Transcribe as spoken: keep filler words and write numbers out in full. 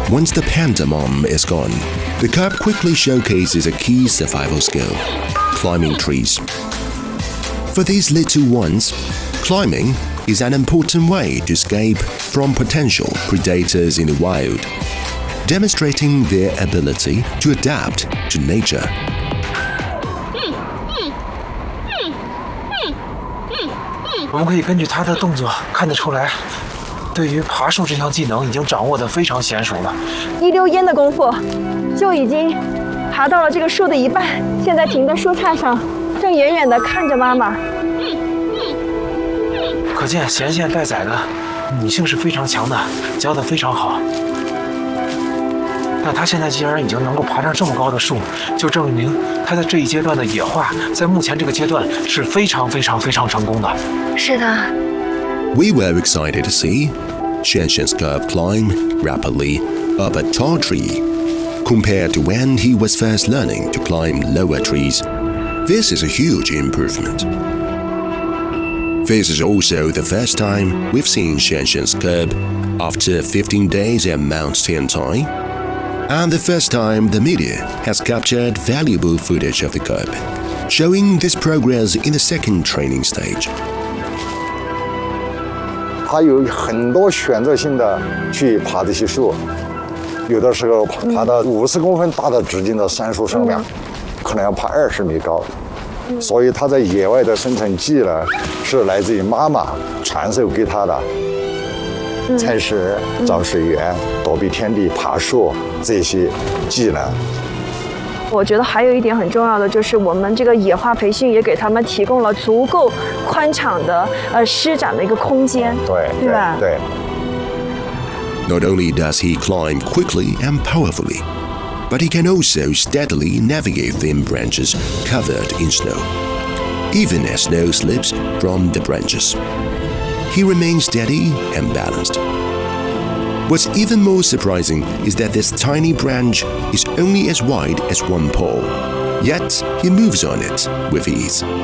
Once the pantomime is gone, the cub quickly showcases a key survival skill: climbing trees. For these little ones, climbing is an important way to escape from potential predators in the wild, demonstrating their ability to adapt to nature. 我们可以根据他的动作看得出来，对于爬树这项技能已经掌握得非常娴熟了。 一溜烟的功夫，就已经爬到了这个树的一半，现在停在树杈上，正远远地看着妈妈。 可见衔线带崽的女性是非常强的，教得非常好。那她现在既然已经能够爬上这么高的树，就证明她在这一阶段的野化，在目前这个阶段是非常非常非常成功的。 是的。 We were excited to see Xianxian's cub climb rapidly up a tall tree compared to when he was first learning to climb lower trees. This is a huge improvement. This is also the first time we've seen Xianxian's cub after fifteen days at Mount Tiantai, and the first time the media has captured valuable footage of the cub, showing this progress in the second training stage. 它有很多选择性的去爬这些树，有的时候爬到五十公分大的直径的杉树上面，可能要爬二十米高。所以它在野外的生存技能是来自于妈妈传授给它的，采食、找水源、躲避天敌、爬树这些技能。 我觉得还有一点很重要的就是，我们这个野化培训也给他们提供了足够宽敞的呃施展的一个空间， 对对吧？ 对。 Not only does he climb quickly and powerfully, but he can also steadily navigate thin branches covered in snow, even as snow slips from the branches. He remains steady and balanced. What's even more surprising is that this tiny branch is only as wide as one paw, yet he moves on it with ease.